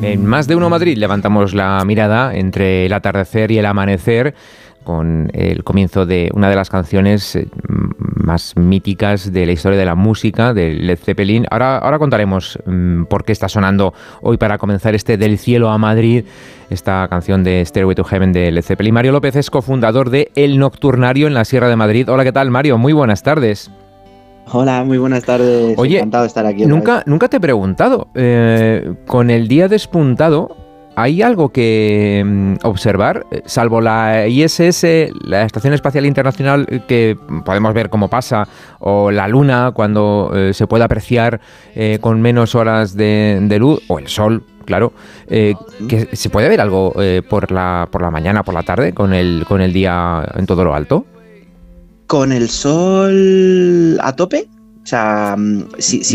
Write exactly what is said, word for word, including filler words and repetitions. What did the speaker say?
En Más de Uno Madrid levantamos la mirada entre el atardecer y el amanecer con el comienzo de una de las canciones más míticas de la historia de la música, de Led Zeppelin. Ahora, ahora contaremos um, por qué está sonando hoy para comenzar este Del Cielo a Madrid, esta canción de Stairway to Heaven de Led Zeppelin. Mario López es cofundador de El Nocturnario en la Sierra de Madrid. Hola, ¿qué tal, Mario? Muy buenas tardes. Hola, muy buenas tardes. Oye, encantado de estar aquí. Nunca, nunca te he preguntado, eh, con el día despuntado, ¿hay algo que mm, observar? Salvo la I S S, la Estación Espacial Internacional, que podemos ver cómo pasa, o la Luna, cuando eh, se puede apreciar eh, con menos horas de, de luz, o el Sol, claro, eh, que ¿se puede ver algo eh, por la por la mañana, por la tarde, con el, con el día en todo lo alto? ¿Con el sol a tope? O sea, si, si